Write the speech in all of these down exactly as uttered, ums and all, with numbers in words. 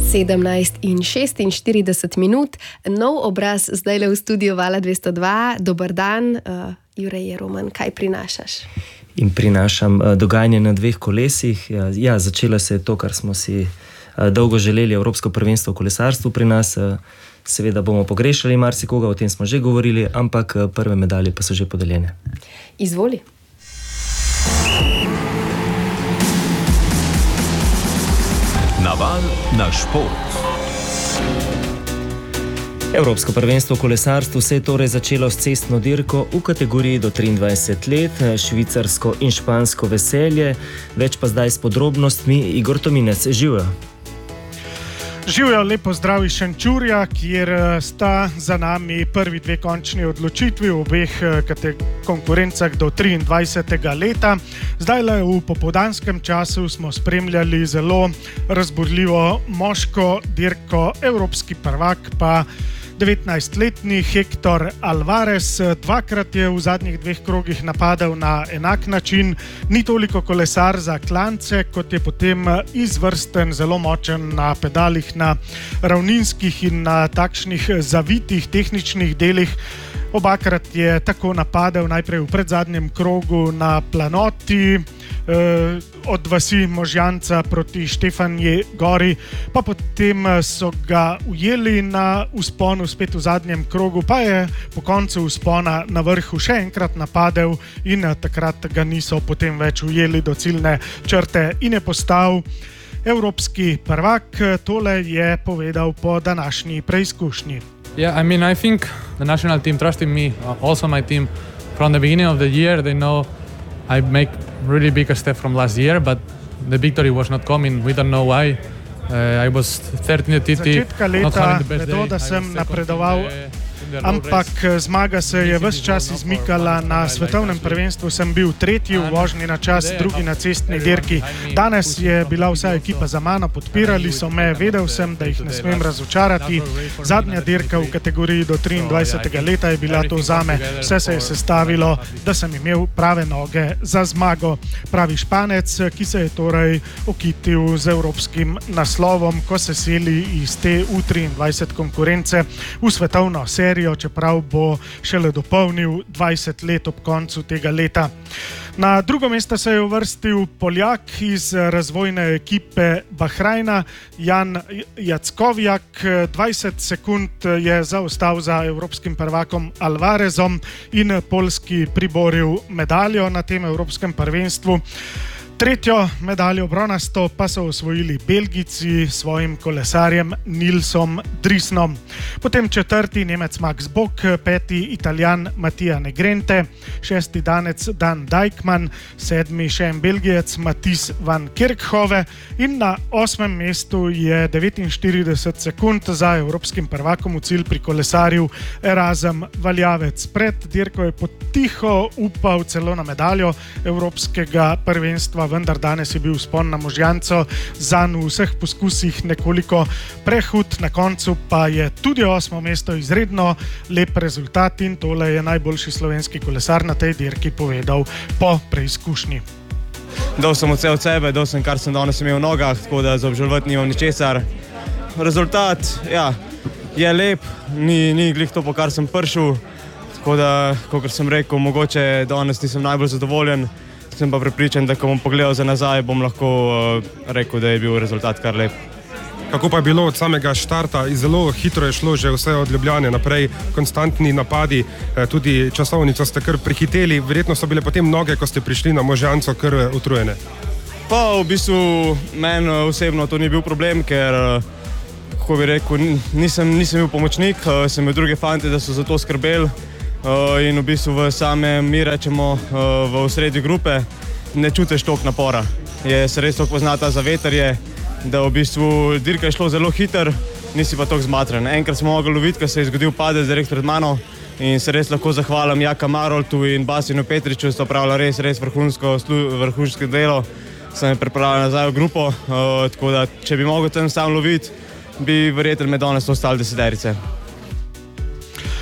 sedemnajst in šestinštirideset minut, nov obraz zdaj le v studiu Vala dvesto dva. Dober dan, uh, Jure Jeroman, kaj prinašaš? In prinašam uh, dogajanje na dveh kolesih. Ja, ja, začelo se je to, kar smo si uh, dolgo želeli, Evropsko prvenstvo v kolesarstvu pri nas. Uh, seveda bomo pogrešali marsikoga, o tem smo že govorili, ampak uh, prve medalje pa so že podeljene. Izvoli. Naval na šport. Evropsko prvenstvo v kolesarstvu se je torej začelo s cestno dirko v kategoriji do triindvajset let, švicarsko in špansko veselje. Več pa zdaj s podrobnostmi. Igor Tominec, živjo. Živjo, lepo zdrav iz Šenčurja, kjer sta za nami prvi dve končni odločitvi v obeh konkurencah do triindvajsetega leta. Zdaj le v popoldanskem času smo spremljali zelo razburljivo moško dirko. Evropski prvak pa devetnajstletni Hector Alvarez. Dvakrat je v zadnjih dveh krogih napadal na enak način. Ni toliko kolesar za klance, kot je potem izvrsten, zelo močen na pedalih, na ravninskih in na takšnih zavitih tehničnih delih. Obakrat je tako napadel najprej v predzadnjem krogu na planoti, eh, od vasi Možjanca proti Štefanji gori, pa potem so ga ujeli na vzponu spet v zadnjem krogu, pa je po koncu vzpona na vrhu še enkrat napadel in takrat ga niso potem več ujeli do ciljne črte in je postal evropski prvak. Tole je povedal po današnji preizkušnji. Yeah, I mean, I think the national team trusted me, uh, also my team, from the beginning of the year. They know I make really big a step from last year, but the victory was not coming. We don't know why. Uh, I was thirteenth T T, not having the best vedo, day. Da sem napredoval, ampak zmaga se je ves čas izmikala. Na svetovnem prvenstvu sem bil tretji v vožnji na čas, drugi na cestni dirki. Danes je bila vsa ekipa za mano, podpirali so me, vedel sem, da jih ne smem razočarati. Zadnja dirka v kategoriji do triindvajsetega leta je bila to zame. Vse se je sestavilo, da sem imel prave noge za zmago. Pravi Španec, ki se je torej okitil z evropskim naslovom, ko se seli iz te U triindvajset konkurence v svetovno serijo, čeprav bo šele dopolnil dvajset let ob koncu tega leta. Na drugo mesto se je uvrstil Poljak iz razvojne ekipe Bahrajna, Jan Jackowiak. dvajset sekund je zaostal za evropskim prvakom Alvarezom in poljski priboril medaljo na tem evropskem prvenstvu. Tretjo medaljo bronasto pa so osvojili Belgijci s svojim kolesarjem Nilsom Drisnom. Potem četrti Nemec Max Bock, peti Italijan Mattia Negrente, šesti Danec Dan Dijkman, sedmi še en Belgijec Matthijs van Kerkhove in na osmem mestu je devetinštirideset sekund za evropskim prvakom v cilj pri kolesarju Erazem Valjavec. Pred dirko je potiho upal celo na medaljo evropskega prvenstva, vendar danes je bil vzpon na Možjanco zanj v vseh poskusih nekoliko prehud, na koncu pa je tudi osmo mesto izredno lep rezultat in tole je najboljši slovenski kolesar na tej dirki povedal po preizkušnji. Dal sem vse od sebe, dal sem kar sem danes imel v nogah, tako da za obžalovati nimam ničesar. Rezultat, ja, je lep, ni, ni glih to, po kar sem prišel, tako da, kakor sem rekel, mogoče danes nisem najbolj zadovoljen. Sem pa prepričan, da ko bom pogledal za nazaj, bom lahko uh, rekel, da je bil rezultat kar lep. Kako pa je bilo od samega štarta? Zelo hitro je šlo že vse od Ljubljane naprej, konstantni napadi, tudi časovnico ste kar prehiteli. Verjetno so bile potem noge, ko ste prišli na Možjanco, kar utrujene. Pa v bistvu meni osebno to ni bil problem, ker, kako bi rekel, nisem, nisem bil pomočnik, sem imel druge fante, da so za to skrbeli. Uh, in v bistvu v samem, mi rečemo, uh, v osrednji grupe ne čutiš toliko napora. Je se res toliko poznata za veterje, da v bistvu dirka je šlo zelo hiter, nisi pa toliko zmatren. Enkrat smo mogli loviti, ker se je zgodil padec direkt pred mano in se res lahko zahvalim Jaka Maroltu in Basinu Petriču, sta opravila res, res vrhunsko, vrhunsko delo. Sem je pripravila nazaj v grupo, uh, tako da če bi mogel tam sam loviti, bi verjetno med danes ostali deseterice.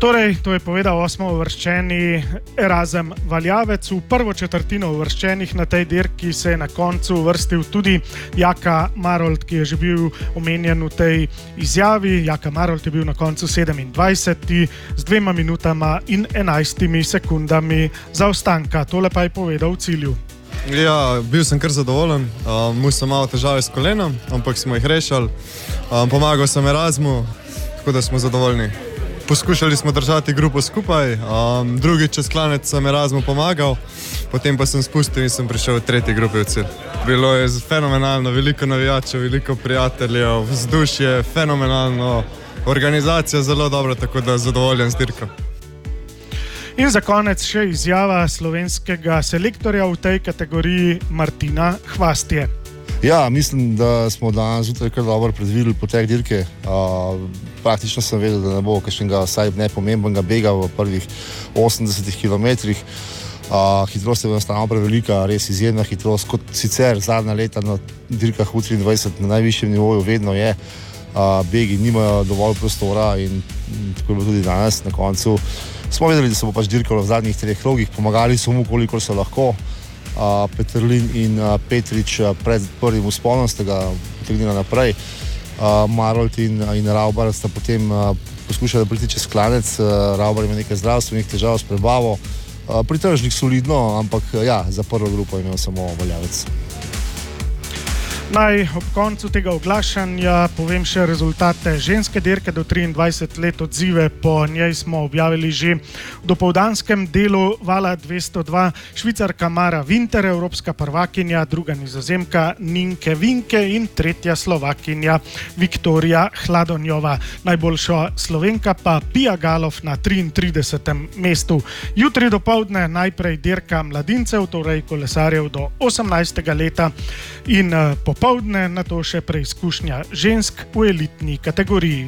Torej, to je povedal osmo uvrščeni Erazem Valjavec. V prvo četrtino uvrščenih na tej dirki se je na koncu uvrstil tudi Jaka Marolt, ki je že bil omenjen v tej izjavi. Jaka Marolt je bil na koncu sedemindvajseti z dvema minutama in enajstimi sekundami zaostanka. Tole pa je povedal v cilju. Ja, bil sem kar zadovoljen. Um, Imel sem malo težave s kolenom, ampak smo jih rešili. Um, pomagal sem Erazmu, tako da smo zadovoljni. Poskušali smo držati grupo skupaj, um, drugi čez klanec sem Erazmu pomagal, potem pa sem spustil in sem prišel v tretji grupi v cilj. Bilo je fenomenalno, veliko navijačev, veliko prijateljev, vzdušje, fenomenalno, organizacija zelo dobra, tako da zadovoljen z dirko. In za konec še izjava slovenskega selektorja v tej kategoriji Martina Hvastije. Ja, mislim, da smo danes zjutraj kar dobro predvideli potek dirke. Uh, praktično sem vedel, da ne bo kakšnega vsaj nepomembnega bega v prvih osemdesetih kilometrih. Uh, hitrost je enostavno prevelika, res izjemna hitrost, kot sicer zadnja leta na dirkah U triindvajset na najvišjem nivoju vedno je. Uh, begi nimajo dovolj prostora in, in tako je bilo tudi danes na koncu. Smo vedeli, da se bo pač dirkalo v zadnjih treh krogih, pomagali so mu, kolikor so lahko. Uh, Peterlin in uh, Petrič uh, pred prvim vzponom sta ga potegnila naprej. Uh, Marolt in, in Raubar sta potem uh, poskušali priti čez klanec. Uh, Raubar ima nekaj zdravstvenih težav s prebavo. Uh, Pritržnik solidno, ampak uh, ja, za prvo grupo imel samo Valjavec. Naj ob koncu tega oglašanja povem še rezultate ženske dirke do triindvajset let. Odzive po njej smo objavili že v dopoldanskem delu vala dvesto dva. Švicarka Mara Winter, evropska prvakinja, druga Nizozemka Ninke Vinke in tretja Slovakinja Viktorija Hladonjova. Najboljša Slovenka pa Pia Galov na triintridesetem mestu. Jutri dopoldne najprej dirka mladincev, torej kolesarjev do osemnajstega leta in po popoldne na to še preizkušnja žensk v elitni kategoriji.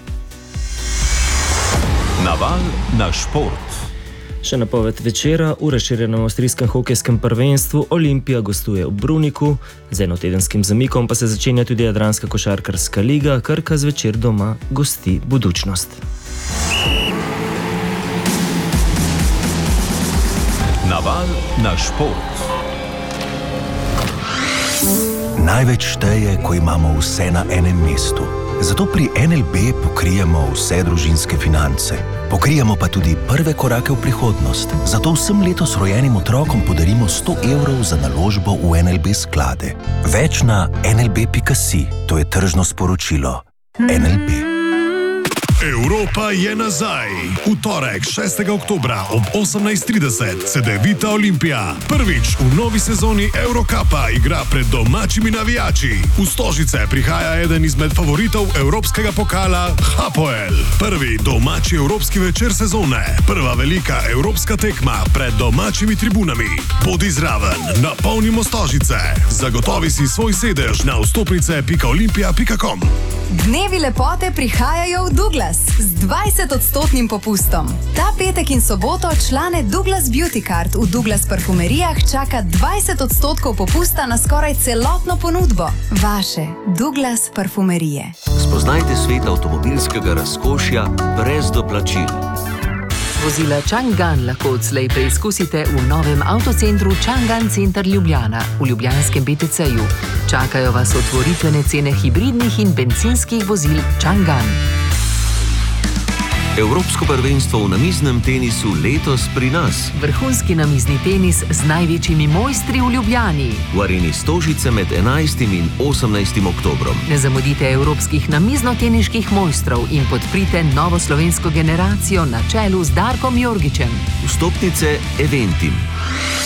Naval na šport. Še napoved večera. V razširjenem avstrijskem hokejskem prvenstvu Olimpija gostuje v Bruniku, z enotedenskim zamikom pa se začenja tudi Jadranska košarkarska liga. Krka zvečer doma gosti Budućnost. Naval na šport. Največ šteje, ko imamo vse na enem mestu. Zato pri N L B pokrijemo vse družinske finance. Pokrijemo pa tudi prve korake v prihodnost. Zato vsem letos rojenim otrokom podarimo sto evrov za naložbo v N L B sklade. Več na N L B pika si. To je tržno sporočilo. N L B. Evropa je nazaj. V torek, šestega oktobra ob osemnajst trideset se Devita Olimpija prvič v novi sezoni Eurokapa igra pred domačimi navijači. V Stožice prihaja eden izmed favoritov evropskega pokala Hapoel. Prvi domači evropski večer sezone. Prva velika evropska tekma pred domačimi tribunami. Bodi zraven, napolnimo Stožice. Zagotovi si svoj sedež na vstopnice pika olimpija pika com. Dnevi lepote prihajajo v Douglas z dvajset odstotnim popustom. Ta petek in soboto člane Douglas Beauty Card v Douglas parfumerijah čaka dvajset odstotkov popusta na skoraj celotno ponudbo. Vaše Douglas parfumerije. Spoznajte svet avtomobilskega razkošja brez doplačil. Vozila Chang'an lahko odslej preizkusite v novem avtocentru Chang'an Center Ljubljana v ljubljanskem B T C-ju. Čakajo vas otvoritvene cene hibridnih in bencinskih vozil Chang'an. Evropsko prvenstvo v namiznem tenisu letos pri nas. Vrhunski namizni tenis z največjimi mojstri v Ljubljani. V areni Stožice med enajstim in osemnajstim oktobrom. Ne zamudite evropskih namizno-teniških mojstrov in podprite novo slovensko generacijo na čelu z Darkom Jorgičem. Vstopnice Eventim.